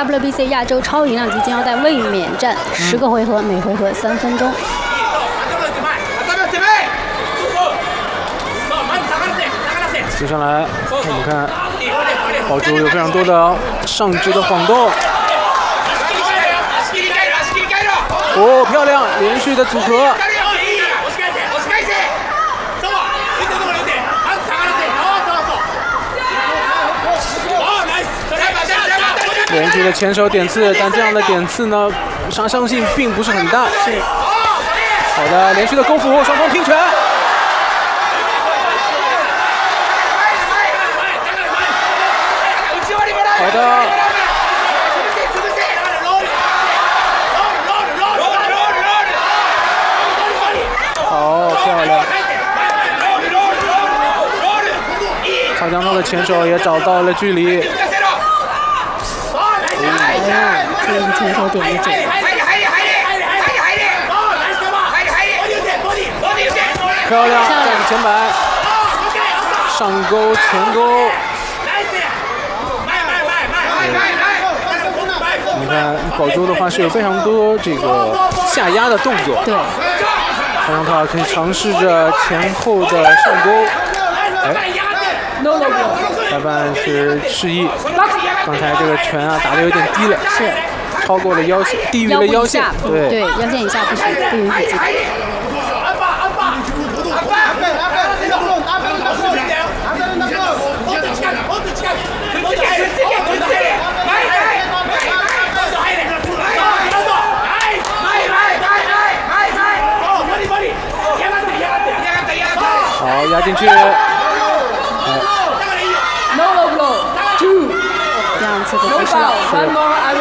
WBC 亚洲超轻量级金腰带卫冕战，10个回合，每回合3分钟。 接下来我们看宝珠有非常多的上肢的晃动。哦，漂亮，连续的组合。连续的前手点刺，但这样的点刺呢，杀伤性并不是很大。是。好的，连续的勾腹，双方拼拳。好的。好漂亮。曹江涛的前手也找到了距离。 这个是前手点的准。 漂亮，站前摆，上勾前勾。你看宝珠的话是有非常多这个下压的动作。 对。 曹江涛可以尝试着前后的上勾。哎。裁判是示意，刚才这个拳啊打得有点低了， 是超过了腰线，低于了腰线， 对，腰线以下不允许击打。 好，压进去。 这样子的不是。